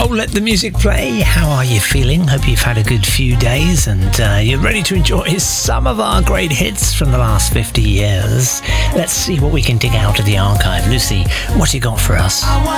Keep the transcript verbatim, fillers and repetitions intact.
Oh, let the music play. How are you feeling? Hope you've had a good few days and uh, you're ready to enjoy some of our great hits from the last fifty years. Let's see what we can dig out of the archive. Lucy, what you got for us?